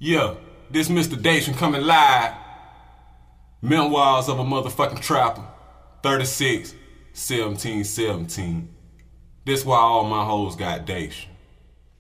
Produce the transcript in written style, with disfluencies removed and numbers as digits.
Yeah, this Mr. Dation coming live. Memoirs of a motherfucking trapper. 36, 17, 17. This why all my hoes got Dation.